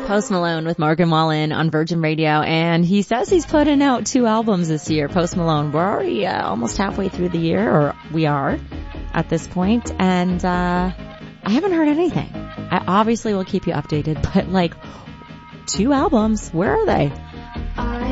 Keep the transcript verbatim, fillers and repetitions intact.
Post Malone with Morgan Wallen on Virgin Radio, and he says he's putting out two albums this year. Post Malone, we're already uh, almost halfway through the year, or we are at this point, and uh I haven't heard anything. I obviously will keep you updated, but like, two albums, where are they?